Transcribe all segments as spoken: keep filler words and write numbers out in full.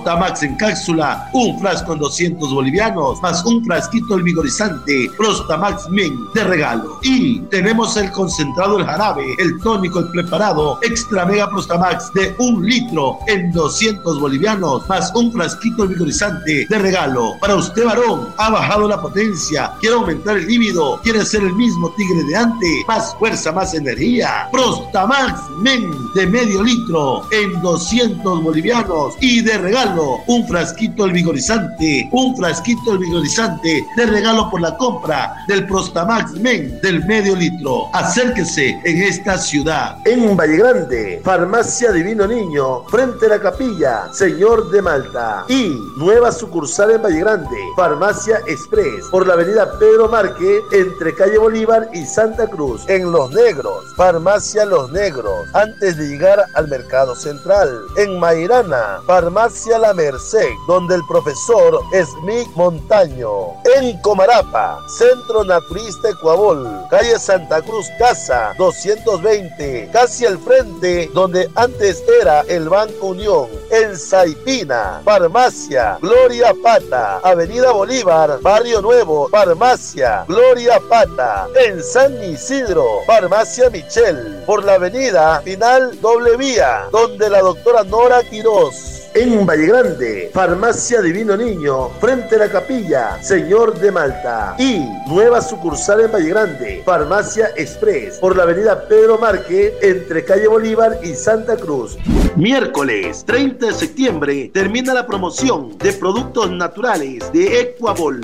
Prostamax en cápsula, un frasco en doscientos bolivianos, más un frasquito el vigorizante Prostamax Men de regalo. Y tenemos el concentrado, el jarabe, el tónico, el preparado Extra Mega Prostamax de un litro en doscientos bolivianos, más un frasquito el vigorizante de regalo. Para usted, varón, ha bajado la potencia, quiere aumentar el líbido, quiere ser el mismo tigre de antes, más fuerza, más energía. Prostamax Men de medio litro en doscientos bolivianos y de regalo un frasquito el vigorizante, un frasquito el vigorizante de regalo por la compra del Prostamax Men del medio litro. Acérquese en esta ciudad. En Valle Grande, Farmacia Divino Niño, frente a la capilla Señor de Malta. Y nueva sucursal en Valle Grande, Farmacia Express, por la avenida Pedro Márquez, entre calle Bolívar y Santa Cruz. En Los Negros, Farmacia Los Negros, antes de llegar al Mercado Central. En Mairana, Farmacia La Merced, donde el profesor Smith Montaño. En Comarapa, Centro Naturista Ecuabol, calle Santa Cruz Casa doscientos veinte, casi al frente donde antes era el Banco Unión. En Saipina, Farmacia Gloria Pata, avenida Bolívar, Barrio Nuevo, Farmacia Gloria Pata. En San Isidro, Farmacia Michel, por la avenida Final Doble Vía, donde la doctora Nora Quiroz. En Valle Grande, Farmacia Divino Niño, frente a la capilla Señor de Malta. Y nueva sucursal en Valle Grande, Farmacia Express, por la avenida Pedro Márquez, entre calle Bolívar y Santa Cruz. Miércoles treinta de septiembre termina la promoción de productos naturales de Ecuabol.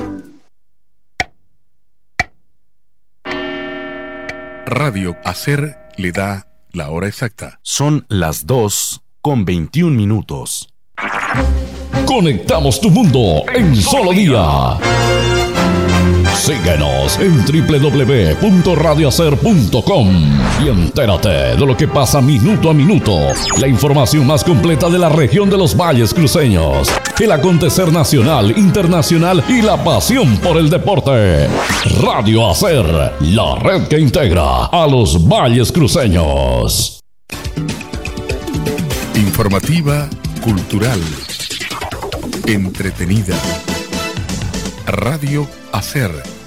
Radio Hacer le da la hora exacta. Son las dos con veintiún minutos. Conectamos tu mundo en solo día. Síguenos en doble u doble u doble u punto radio hacer punto com y entérate de lo que pasa minuto a minuto. La información más completa de la región de los valles cruceños, el acontecer nacional, internacional y la pasión por el deporte. Radio Hacer, la red que integra a los valles cruceños. Informativa, cultural, entretenida. Radio Hacer.